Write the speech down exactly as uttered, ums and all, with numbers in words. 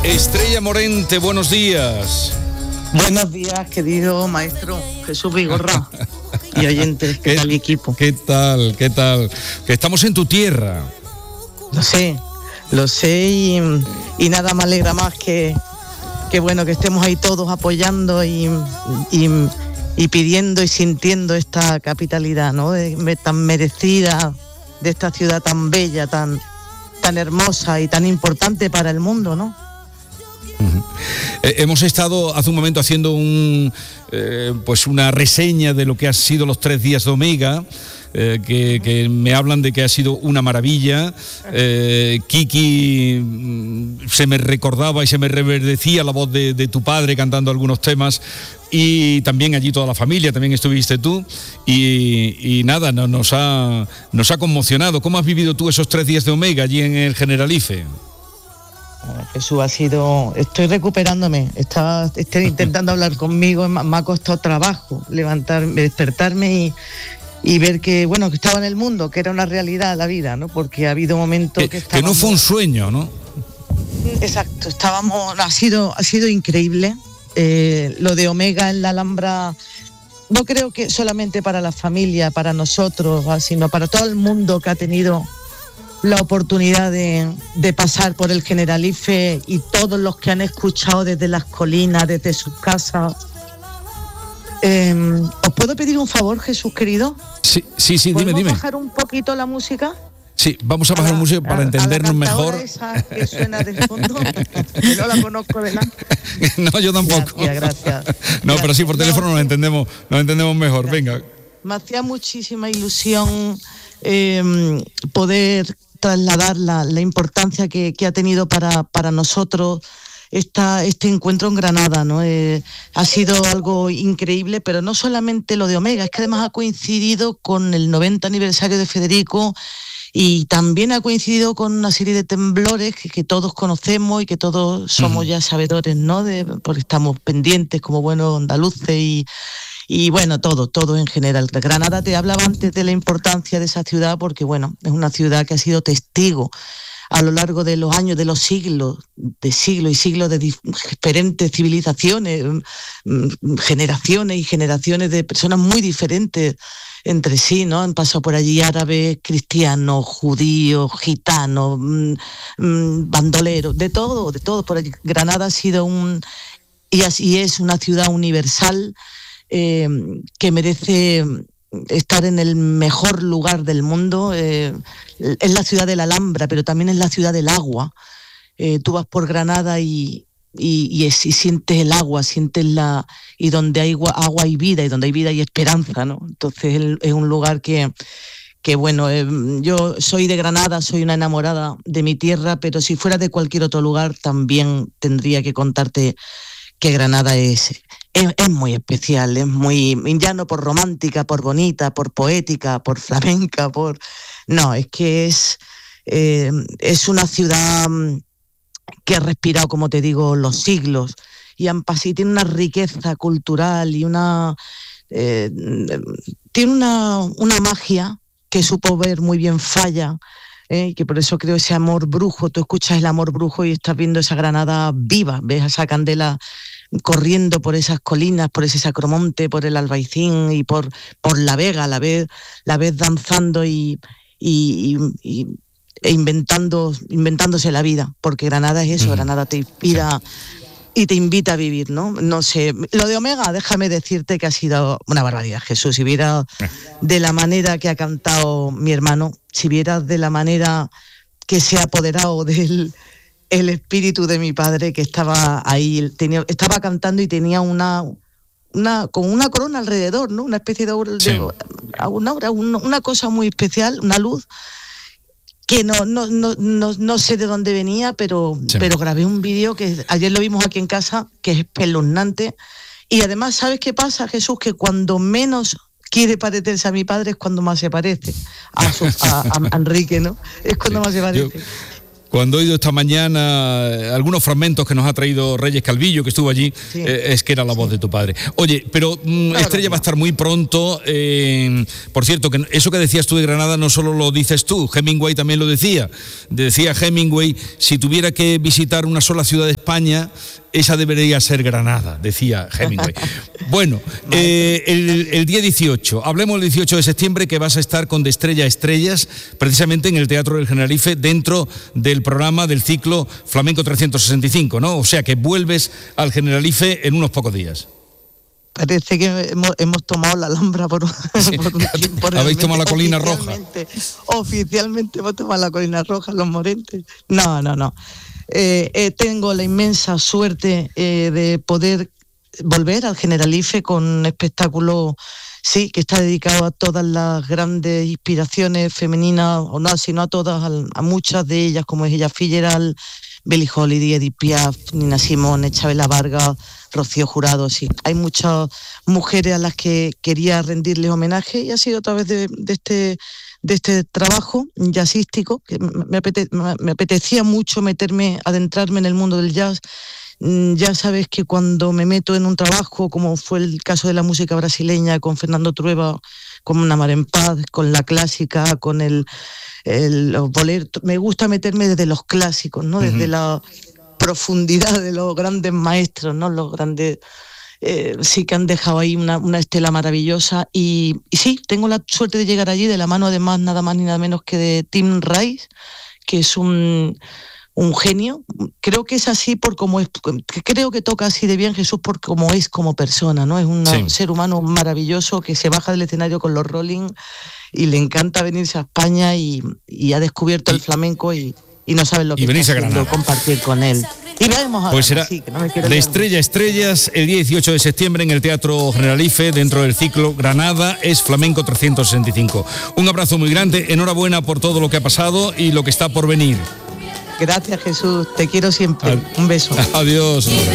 Estrella Morente, buenos días. Buenos días, querido maestro Jesús Vigorra y oyentes, ¿qué, ¿Qué tal equipo? ¿Qué tal? ¿Qué tal? Que estamos en tu tierra. Lo sé, lo sé y, y nada me alegra más que, que bueno que estemos ahí todos apoyando y, y, y pidiendo y sintiendo esta capitalidad, ¿no? De, tan merecida, de esta ciudad tan bella, tan, tan hermosa y tan importante para el mundo, ¿no? Uh-huh. Eh, hemos estado hace un momento haciendo un eh, pues una reseña de lo que han sido los tres días de Omega, eh, que, que me hablan de que ha sido una maravilla. eh, Kiki, mm, se me recordaba y se me reverdecía la voz de, de tu padre cantando algunos temas, y también allí toda la familia, también estuviste tú, y, y nada, no, nos ha nos ha conmocionado. ¿Cómo has vivido tú esos tres días de Omega allí en el Generalife? Jesús, ha sido, estoy recuperándome, estaba estoy intentando hablar conmigo, me ha costado trabajo levantarme, despertarme y, y ver que, bueno, que estaba en el mundo, que era una realidad la vida, ¿no? Porque ha habido momentos que, que estábamos... que no fue un sueño, ¿no? Exacto, estábamos, ha sido, ha sido increíble. Eh, lo de Omega en la Alhambra, no creo que solamente para la familia, para nosotros, sino para todo el mundo que ha tenido la oportunidad de, de pasar por el Generalife, y todos los que han escuchado desde las colinas, desde sus casas. Eh, ¿Os puedo pedir un favor, Jesús querido? Sí, sí, sí, dime, dime. ¿Podemos bajar un poquito la música? Sí, vamos a bajar la música para a, entendernos a la mejor. Esa que suena de fondo, que no la conozco de nada. No, yo tampoco. Gracias, gracias. No, gracias. Pero sí, por teléfono no, nos entendemos, nos entendemos mejor. Gracias. Venga. Me hacía muchísima ilusión eh, poder trasladar la, la importancia que, que ha tenido para, para nosotros esta, este encuentro en Granada, ¿no? Eh, ha sido algo increíble, pero no solamente lo de Omega, es que además ha coincidido con el noventa aniversario de Federico, y también ha coincidido con una serie de temblores que, que todos conocemos y que todos somos uh-huh. ya sabedores, ¿no? De, porque estamos pendientes como buenos andaluces y Y bueno, todo, todo en general. Granada, te hablaba antes de la importancia de esa ciudad porque, bueno, es una ciudad que ha sido testigo a lo largo de los años, de los siglos, de siglos y siglos de diferentes civilizaciones, generaciones y generaciones de personas muy diferentes entre sí, ¿no? Han pasado por allí árabes, cristianos, judíos, gitanos, bandoleros, de todo, de todo por allí. Granada ha sido un, y así es, una ciudad universal, Eh, que merece estar en el mejor lugar del mundo. Eh, es la ciudad de la Alhambra, pero también es la ciudad del agua. Eh, tú vas por Granada y, y, y, es, y sientes el agua, sientes la... y donde hay agua, agua hay vida, y donde hay vida hay esperanza, ¿no? Entonces es, es un lugar que, que bueno, eh, yo soy de Granada, soy una enamorada de mi tierra, pero si fuera de cualquier otro lugar también tendría que contarte que Granada es... Es, es muy especial, es muy, ya no por romántica, por bonita, por poética, por flamenca, por... No, es que es, eh, es una ciudad que ha respirado, como te digo, los siglos, y han pasado, y tiene una riqueza cultural y una... Eh, tiene una, una magia que supo ver muy bien Falla, eh, que por eso creo ese amor brujo. Tú escuchas el amor brujo y estás viendo esa Granada viva, ves a esa candela corriendo por esas colinas, por ese Sacromonte, por el Albaicín y por, por la Vega, la ves, la ves danzando y, y, y, e inventando, inventándose la vida, porque Granada es eso, mm. Granada te inspira y te invita a vivir, ¿no? No sé, lo de Omega, déjame decirte que ha sido una barbaridad, Jesús. Si vieras de la manera que ha cantado mi hermano, si vieras de la manera que se ha apoderado del el espíritu de mi padre, que estaba ahí, tenía, estaba cantando y tenía una, una, con una corona alrededor, ¿no? Una especie de, sí. de una, una, una cosa muy especial, una luz que no, no, no, no, no sé de dónde venía, pero, sí. pero grabé un vídeo que ayer lo vimos aquí en casa, que es espeluznante. Y además, ¿sabes qué pasa, Jesús? Que cuando menos quiere parecerse a mi padre es cuando más se parece a, su, a, a Enrique, ¿no? Es cuando sí. más se parece. Yo... Cuando he oído esta mañana algunos fragmentos que nos ha traído Reyes Calvillo, que estuvo allí, sí. eh, es que era la voz sí. de tu padre. Oye, pero mmm, claro, Estrella no. va a estar muy pronto. Eh, por cierto, que eso que decías tú de Granada no solo lo dices tú, Hemingway también lo decía. Decía Hemingway, si tuviera que visitar una sola ciudad de España, esa debería ser Granada, decía Hemingway. Bueno, eh, el, el día dieciocho, hablemos el dieciocho de septiembre, que vas a estar con De Estrella a Estrellas, precisamente en el Teatro del Generalife, dentro del programa del ciclo Flamenco trescientos sesenta y cinco, ¿no? O sea que vuelves al Generalife en unos pocos días. Parece que hemos, hemos tomado la Alhambra por, sí, por un tiempo. Habéis tomado la Colina Roja. Oficialmente hemos tomado la Colina Roja, los Morentes. No, no, no. Eh, eh, tengo la inmensa suerte eh, de poder volver al Generalife con un espectáculo, sí, que está dedicado a todas las grandes inspiraciones femeninas, o no, sino a todas, a, a muchas de ellas, como es Ella Fitzgerald, Billie Holiday, Edith Piaf, Nina Simone, Chabela Vargas, Rocío Jurado, sí. Hay muchas mujeres a las que quería rendirles homenaje y ha sido a través de, de este de este trabajo jazzístico, que me, apete, me apetecía mucho meterme, adentrarme en el mundo del jazz. Ya sabes que cuando me meto en un trabajo, como fue el caso de la música brasileña, con Fernando Trueba, con Una Mar en Paz, con la clásica, con el, el los boleros, me gusta meterme desde los clásicos, ¿no? Desde uh-huh. la profundidad de los grandes maestros, ¿no? Los grandes... Eh, sí que han dejado ahí una, una estela maravillosa y, y sí, tengo la suerte de llegar allí de la mano además nada más ni nada menos que de Tim Rice, que es un, un genio. Creo que es así por como es, creo que toca así de bien Jesús por cómo es como persona, ¿no? Es un sí. ser humano maravilloso que se baja del escenario con los Rolling y le encanta venirse a España y, y ha descubierto y, el flamenco y, y no sabe lo que está haciendo, compartir con él. Y vamos a pues será sí, no De Estrella a Estrellas el día dieciocho de septiembre en el Teatro Generalife, dentro del ciclo Granada es Flamenco trescientos sesenta y cinco. Un abrazo muy grande, enhorabuena por todo lo que ha pasado y lo que está por venir. Gracias, Jesús, te quiero siempre. Ad- Un beso. Adiós.